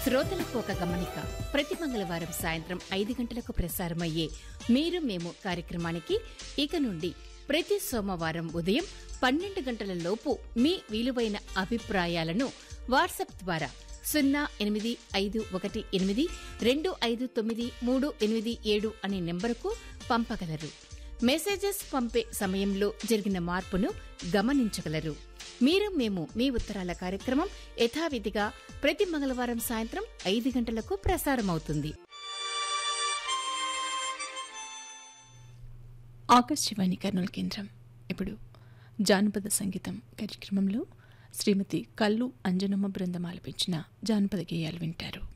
శ్రోతలకు ఒక గమనిక. ప్రతి మంగళవారం సాయంత్రం 5 గంటలకు ప్రసారమయ్యే మీరు మేము కార్యక్రమానికి ఇక నుండి ప్రతి సోమవారం ఉదయం 12 గంటల లోపు మీ విలువైన అభిప్రాయాలను వాట్సాప్ ద్వారా 0851825937 అనే నెంబరుకు పంపగలరు. మెసేజెస్ పంపే సమయంలో జరిగిన మార్పును గమనించగలరు. మీరు మేము మీ ఉత్తరాల కార్యక్రమం యథావిధిగా ప్రతి మంగళవారం సాయంత్రం 5 గంటలకు ప్రసారమవుతుంది. ఆకాశవాణి కర్నూలు కేంద్రం. ఇప్పుడు జానపద సంగీతం కార్యక్రమంలో శ్రీమతి కల్లు అంజనమ్మ బృందం ఆలపించిన జానపద గేయాలు వింటారు.